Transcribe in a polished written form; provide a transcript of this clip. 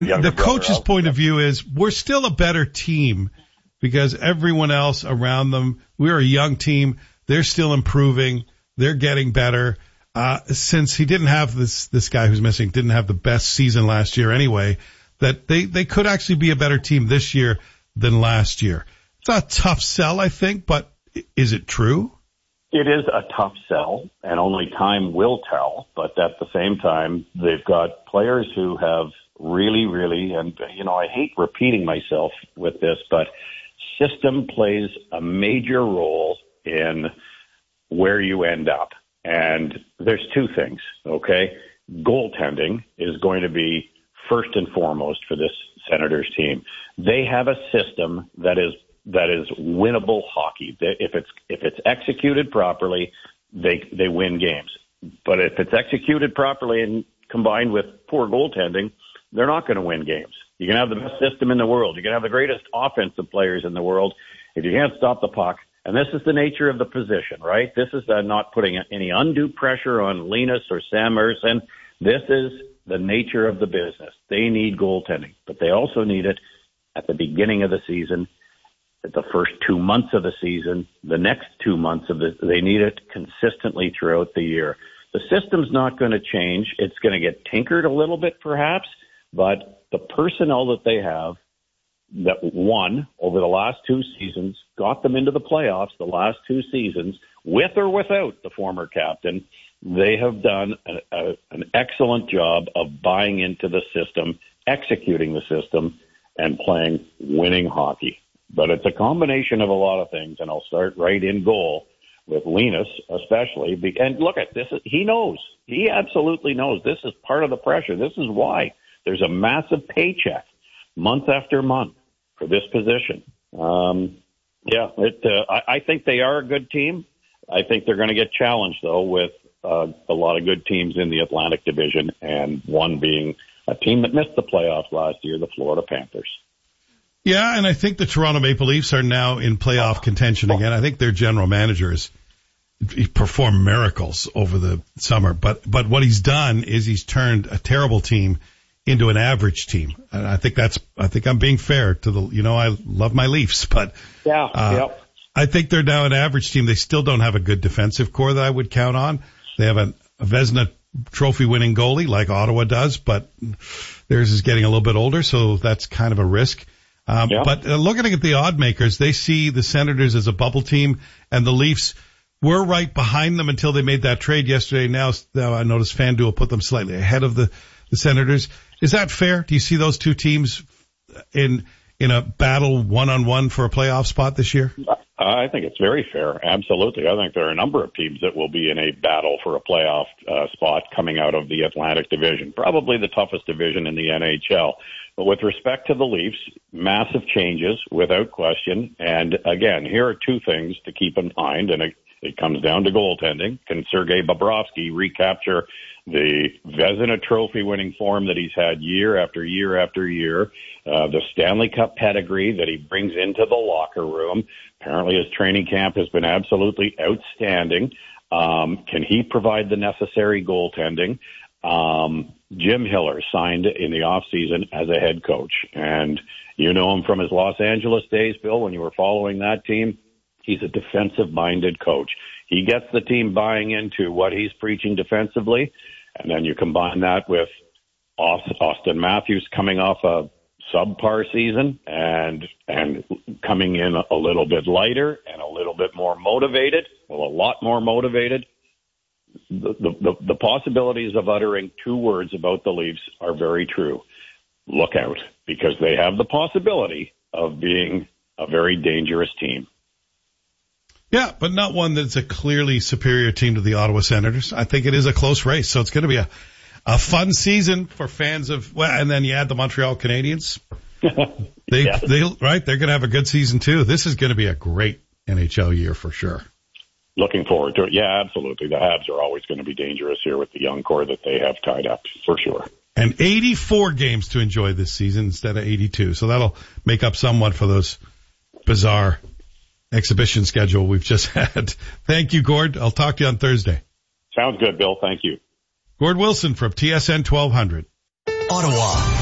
The coach's point of view is we're still a better team because everyone else around them, we're a young team. They're still improving. They're getting better. Since he didn't have this guy who's missing, didn't have the best season last year anyway, that they could actually be a better team this year than last year. It's a tough sell, I think, but is it true? It is a tough sell, and only time will tell. But at the same time, they've got players who have really, really, and, I hate repeating myself with this, but system plays a major role in where you end up. And there's two things, okay? Goaltending is going to be first and foremost for this Senators team. They have a system that is winnable hockey. If it's executed properly, they win games. But if it's executed properly and combined with poor goaltending, they're not going to win games. You can have the best system in the world. You can have the greatest offensive players in the world. If you can't stop the puck, and this is the nature of the position, right? This is not putting any undue pressure on Linus or Sam Ersson. This is the nature of the business. They need goaltending, but they also need it at the beginning of the season, at the first 2 months of the season, the next 2 months they need it consistently throughout the year. The system's not going to change. It's going to get tinkered a little bit perhaps, but the personnel that they have that won over the last 2 seasons, got them into the playoffs the last 2 seasons, with or without the former captain, they have done an excellent job of buying into the system, executing the system, and playing winning hockey. But it's a combination of a lot of things, and I'll start right in goal with Linus especially. And look at this. He knows. He absolutely knows. This is part of the pressure. This is why there's a massive paycheck month after month for this position. I think they are a good team. I think they're going to get challenged, though, with a lot of good teams in the Atlantic Division, and one being a team that missed the playoffs last year, the Florida Panthers. Yeah, and I think the Toronto Maple Leafs are now in playoff contention again. I think their general manager he performed miracles over the summer, but what he's done is he's turned a terrible team into an average team. And I think I'm being fair to I love my Leafs, but I think they're now an average team. They still don't have a good defensive core that I would count on. They have a Vezina trophy winning goalie like Ottawa does, but theirs is getting a little bit older, so that's kind of a risk. But looking at the odd makers, they see the Senators as a bubble team, and the Leafs were right behind them until they made that trade yesterday. Now I noticed FanDuel put them slightly ahead of the Senators. Is that fair? Do you see those two teams in a battle one-on-one for a playoff spot this year? I think it's very fair. Absolutely. I think there are a number of teams that will be in a battle for a playoff spot coming out of the Atlantic Division, probably the toughest division in the NHL. But with respect to the Leafs, massive changes without question. And again, here are two things to keep in mind, and it comes down to goaltending. Can Sergei Bobrovsky recapture the Vezina Trophy winning form that he's had year after year after year, the Stanley Cup pedigree that he brings into the locker room? Apparently his training camp has been absolutely outstanding. Can he provide the necessary goaltending? Jim Hiller signed in the offseason as a head coach, and you know him from his Los Angeles days, Bill, when you were following that team. He's a defensive-minded coach. He gets the team buying into what he's preaching defensively, and then you combine that with Austin Matthews coming off a subpar season and coming in a little bit lighter and a little bit more motivated, a lot more motivated. The possibilities of uttering two words about the Leafs are very true. Look out, because they have the possibility of being a very dangerous team. Yeah, but not one that's a clearly superior team to the Ottawa Senators. I think it is a close race, so it's going to be a fun season for fans of, and then you add the Montreal Canadiens. They're going to have a good season too. This is going to be a great NHL year for sure. Looking forward to it. Yeah, absolutely. The Habs are always going to be dangerous here with the young core that they have tied up, for sure. And 84 games to enjoy this season instead of 82. So that'll make up somewhat for those bizarre exhibition schedule we've just had. Thank you, Gord. I'll talk to you on Thursday. Sounds good, Bill. Thank you. Gord Wilson from TSN 1200. Ottawa.